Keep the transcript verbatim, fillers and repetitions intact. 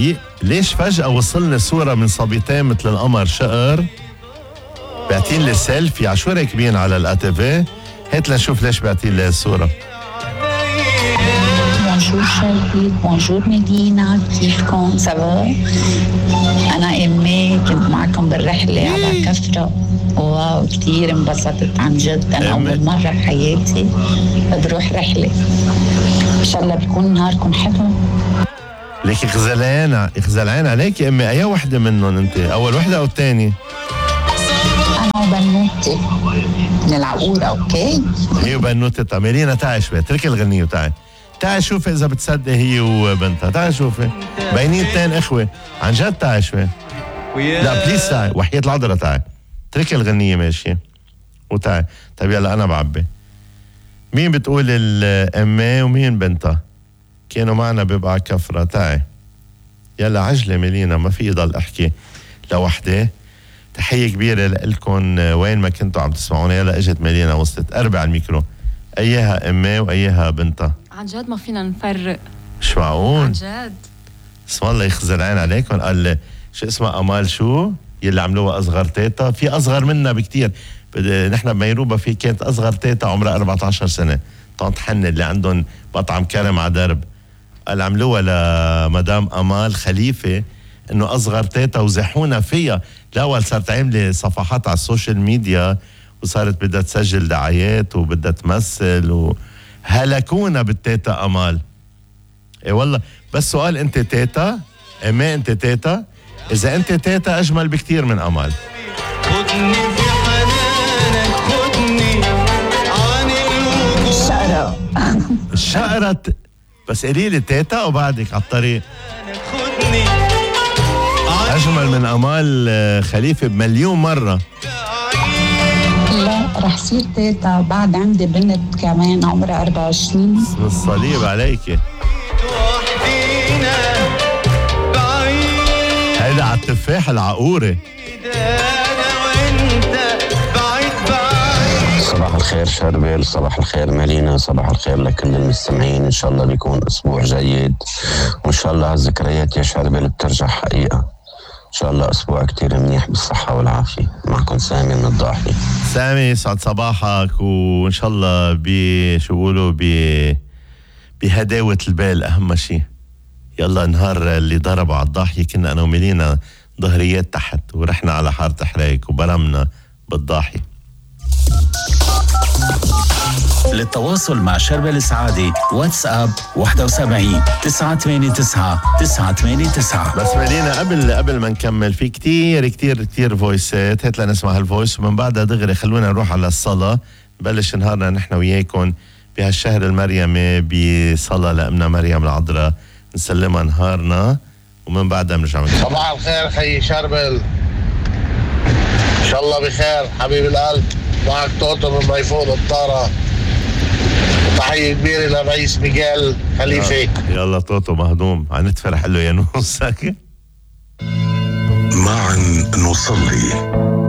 ي... ليش فجأة وصلنا صورة من صبيتين مثل القمر شقر بعتين لي سيلفي على شو راكبين على الاتيفي؟ هات لنشوف ليش بعتين لي الصورة. بونجور شربي، بونجور مدينة، كيفكم؟ سوا؟ أنا إيمي، كنت معكم بالرحلة على كفرة. واو كتير انبسطت عن جد. أنا أول مرة بحياتي بروح رحلة. إن شاء الله بيكون نهاركم حلو. ليكي خزلان خزلان عليك يا أمي. أي وحدة منهم أنت؟ أول وحدة أو الثانية؟ أنا وبنوتي من العقورة. أوكي هي وبنوتي. طب ميلينا تعي شوي، اتركي الغنية وتعي تعي شوفي إذا بتصدق هي وبنتها. تعي شوفي بينين اثنين إخوة عن جد. تعي شوي. لا بليز تعي وحياة العذرة تعي. اتركي الغنية ماشية وتعي. طيب يلا أنا بعبي. مين بتقول الأمي ومين بنتها؟ كانوا معنا ببقى كفرة. تعي يلا عجلة ميلينا، ما في ضل أحكي لوحدة. تحية كبيرة لكم وين ما كنتوا عم تسمعونا. يلا اجت ميلينا وصلت. أربع الميكرو. أيها أمي وأيها بنتها؟ عن جد ما فينا نفرق. مش معقول عن جد. اسم الله يخزر عين عليكم. قال شو اسمها أمال شو يلي عملوها أصغر تيتا. في أصغر منا بكتير. نحن بميروبا في كانت أصغر تيتا عمرها أربعة عشر سنة، طنط حنة اللي عندهم مطعم كرم على درب. قال عملوها لمدام أمال خليفة إنه أصغر تيتا وزحونا فيها. الأول صارت عاملة صفحات على السوشيال ميديا وصارت بدها تسجل دعايات وبدها تمثل وهلكونا بالتيتا أمال. إيه والله. بس سؤال، أنت تيتا؟ إيه أنت تيتا؟ إذا أنت تيتا أجمل بكتير من أمال. خدني في حنانك، خدني عن الوجود. الشقرة الشقرة بس قليلة تيتا وبعدك على الطريق. خدني أجمل من أمال خليفة بمليون مرة. لا رح صير تيتا. بعد عندي بنت كمان عمرها أربعة وعشرين. اسم الصليب عليك. هيدا على التفاح العقورة. صباح الخير شربل، صباح الخير مارينا، صباح الخير لكل المستمعين. إن شاء الله بيكون أسبوع جيد، وإن شاء الله هالذكريات يا شربل بترجع حقيقة. إن شاء الله أسبوع كتير منيح بالصحة والعافية. معكم سامي من الضاحية. سامي يسعد صباحك، وإن شاء الله بشو بقولوا ب بهداوة البال أهم شيء. يلا نهار اللي ضربوا على الضاحية كنا أنا وميلينا ظهريات تحت ورحنا على حارة حريق وبرمنا بالضاحية. للتواصل مع شربل السعادي واتساب واحد سبعة تسعة ثمانية تسعة تسعة ثمانية تسعة. بس ميلينا قبل قبل ما نكمل في كتير كتير كتير فويسات. هات لنسمع هالفويس ومن بعدها دغري خلونا نروح على الصلاة. نبلش نهارنا نحن وياكم بهالشهر المريمي بصلاة لأمنا مريم العذراء. نسلمها نهارنا ومن بعدها بنرجع. صباح الخير خي شربل، ان شاء الله بخير حبيب القلب. معك توتو من بيفوض الطارة. تحية كبيرة للرئيس ميغيل خليفة. يلا توتو مهضوم عنتفرح له يا نوسك. معا نصلي.